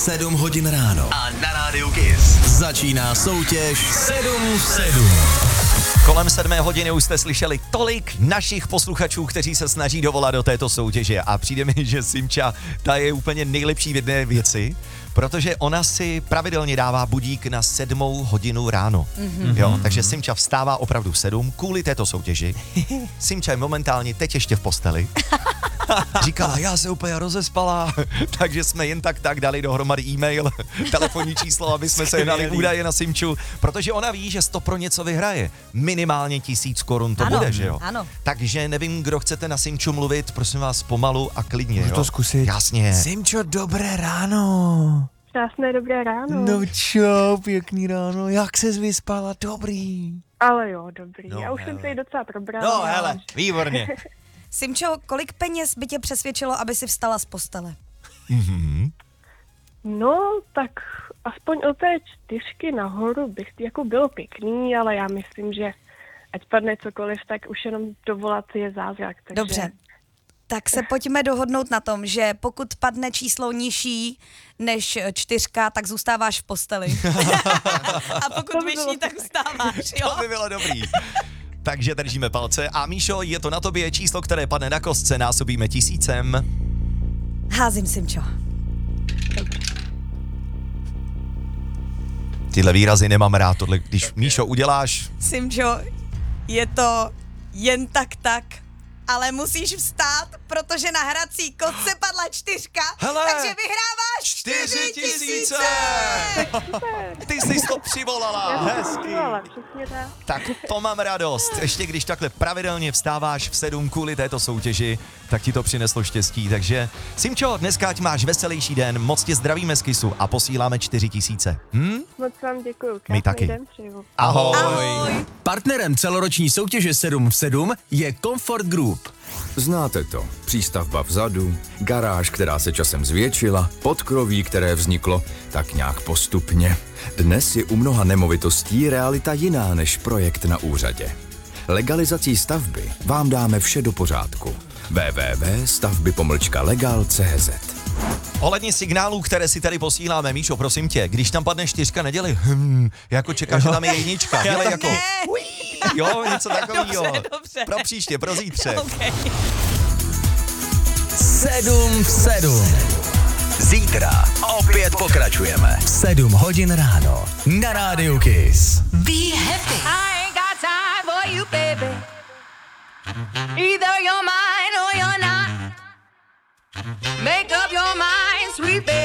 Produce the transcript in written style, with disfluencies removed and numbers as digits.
7 hodin ráno. A na rádiu KISS začíná soutěž 7 v 7. Kolem 7 hodiny už jste slyšeli tolik našich posluchačů, kteří se snaží dovolat do této soutěže a přijde mi, že Simča, ta je úplně nejlepší v jedné věci, protože ona si pravidelně dává budík na 7 hodinu ráno. Jo, takže Simča vstává opravdu v 7 kvůli této soutěži. Simča je momentálně teď ještě v posteli. Říkala, já se úplně rozespala, takže jsme jen tak dali dohromady e-mail, telefonní číslo, aby jsme se dali údaje na Simču, protože ona ví, že 100 pro něco vyhraje. Minimálně 1000 korun to bude, že jo? Ano. Takže nevím, kdo chcete na Simču mluvit, prosím vás pomalu a klidně, jo? Můžu to zkusit? Jasně. Simčo, dobré ráno. Krásné dobré ráno. No čo, pěkný ráno, jak ses vyspala, dobrý. Ale jo, dobrý. No, Já už jsem se jí docela probrala. No hele, výborně. Simčo, kolik peněz by tě přesvědčilo, aby si vstala z postele? No, tak aspoň o té 4 nahoru bych jako bylo pěkný, ale já myslím, že ať padne cokoliv, tak už jenom dovolat je zázrak. Takže... Dobře. Tak se pojďme dohodnout na tom, že pokud padne číslo nižší než 4, tak zůstáváš v posteli. A pokud To by bylo vyšší, tak vstáváš, jo? To by bylo dobrý. Takže držíme palce a Míšo, je to na tobě, číslo, které padne na kostce, násobíme 1000. Házím, Simčo. Tyhle výrazy nemám rád, tohle, když Míšo uděláš. Simčo, je to jen tak, ale musíš vstát, protože na hrací kostce padla 4, Hele, takže vyhráváš 4000! Ty jsi to přivolala, hezky. Ale přesně tak. Tak to mám radost. Ještě když takhle pravidelně vstáváš v 7 kvůli této soutěži, tak ti to přineslo štěstí. Takže Simčo, dneska ať máš veselější den, moc tě zdravíme z KISSu a posíláme 4000. Moc vám děkuju. My taky. Den přeju. Ahoj. Ahoj. Partnerem celoroční soutěže 7 v 7 je Comfort Group. Znáte to. Přístavba vzadu, garáž, která se časem zvětšila, podkroví, které vzniklo tak nějak postupně. Dnes je u mnoha nemovitostí realita jiná než projekt na úřadě. Legalizací stavby vám dáme vše do pořádku. www.stavby-legal.cz Ohledně signálů, které si tady posíláme, Míšo, prosím tě, když tam padne 4, nedělej jako čekáš, že tam je 1, dělej jako jo, něco takového. Dobře. Pro příště, pro zítřek. Okay. 7 v 7. Zítra opět pokračujeme. 7 hodin ráno na rádiu KISS. Be happy. I ain't got time for you, baby. Either you're mine or you're not. Make up your mind, sweet baby.